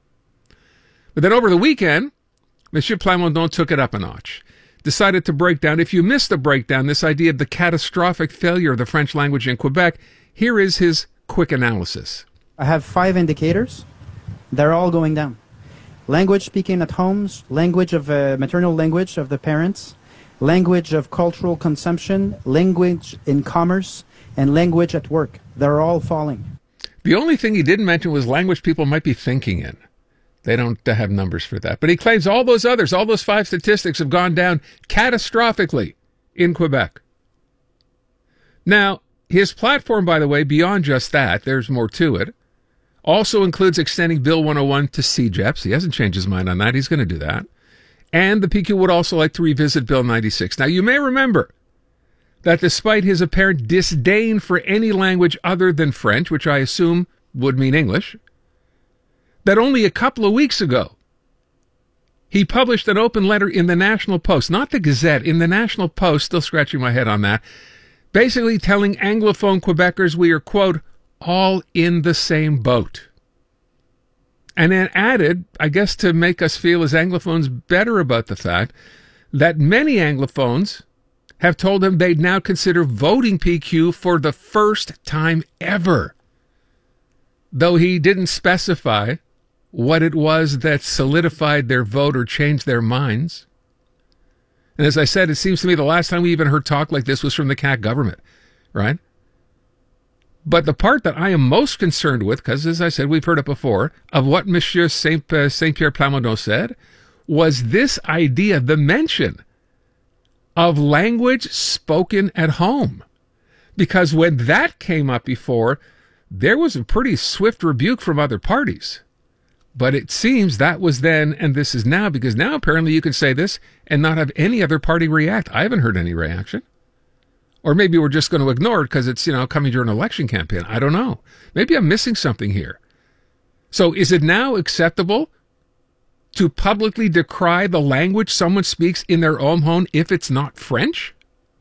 But then over the weekend, Monsieur Plamondon took it up a notch, decided to break down, if you missed the breakdown, this idea of the catastrophic failure of the French language in Quebec. Here is his quick analysis. I have five indicators. They're all going down. Language speaking at homes, language of uh, maternal language of the parents, language of cultural consumption, language in commerce, and language at work. They're all falling. The only thing he didn't mention was language people might be thinking in. They don't have numbers for that. But he claims all those others, all those five statistics have gone down catastrophically in Quebec. Now, his platform, by the way, beyond just that, there's more to it, also includes extending Bill one oh one to C G E P S. He hasn't changed his mind on that. He's going to do that. And the P Q would also like to revisit Bill ninety-six. Now, you may remember that despite his apparent disdain for any language other than French, which I assume would mean English, that only a couple of weeks ago, he published an open letter in the National Post, not the Gazette, in the National Post, still scratching my head on that, basically telling Anglophone Quebecers we are, quote, all in the same boat. And then added, I guess to make us feel as Anglophones better about the fact that many Anglophones have told him they'd now consider voting P Q for the first time ever. Though he didn't specify what it was that solidified their vote or changed their minds. And as I said, it seems to me the last time we even heard talk like this was from the C A Q government, right? But the part that I am most concerned with, because as I said, we've heard it before, of what Monsieur Saint, uh, Saint-Pierre Plamondon said, was this idea, the mention of language spoken at home. Because when that came up before, there was a pretty swift rebuke from other parties. But it seems that was then, and this is now, because now apparently you can say this and not have any other party react. I haven't heard any reaction. Or maybe we're just going to ignore it because it's, you know, coming during an election campaign. I don't know. Maybe I'm missing something here. So is it now acceptable to publicly decry the language someone speaks in their own home if it's not French?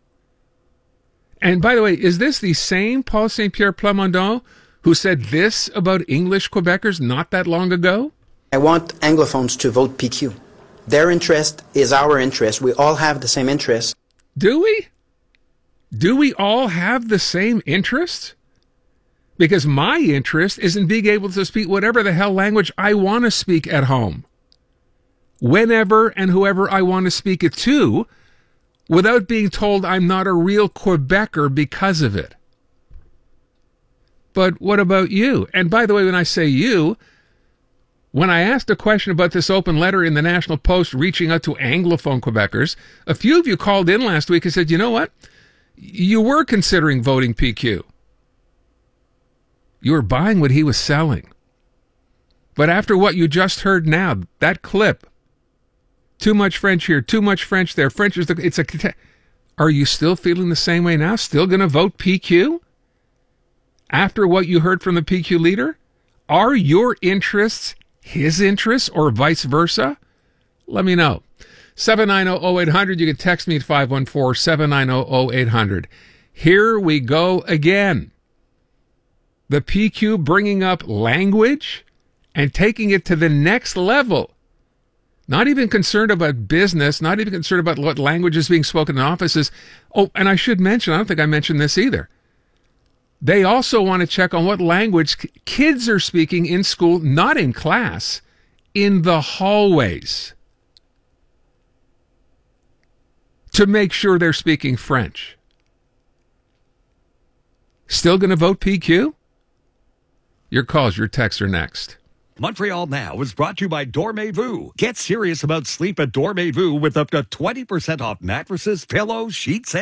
And by the way, is this the same Paul Saint-Pierre Plamondon who said this about English Quebecers not that long ago? I want Anglophones to vote P Q. Their interest is our interest. We all have the same interest. Do we? Do we all have the same interest? Because my interest is in being able to speak whatever the hell language I want to speak at home, whenever and whoever I want to speak it to, without being told I'm not a real Quebecer because of it. But what about you? And by the way, when I say you, When I asked a question about this open letter in the National Post reaching out to Anglophone Quebecers, a few of you called in last week and said, you know what? You were considering voting P Q. You were buying what he was selling. But after what you just heard now, that clip, too much French here, too much French there, French is the, it's a, are you still feeling the same way now? Still going to vote P Q? After what you heard from the P Q leader? Are your interests his interests or vice versa? Let me know. seven nine zero zero eight hundred. You can text me at five one four, seven nine zero zero eight hundred. Here we go again. The P Q bringing up language and taking it to the next level. Not even concerned about business, not even concerned about what language is being spoken in offices. Oh, and I should mention, I don't think I mentioned this either. They also want to check on what language kids are speaking in school, not in class, in the hallways, to make sure they're speaking French. Still going to vote P Q? Your calls, your texts are next. Montreal Now is brought to you by Dormez-vous. Get serious about sleep at Dormez-vous with up to twenty percent off mattresses, pillows, sheets, and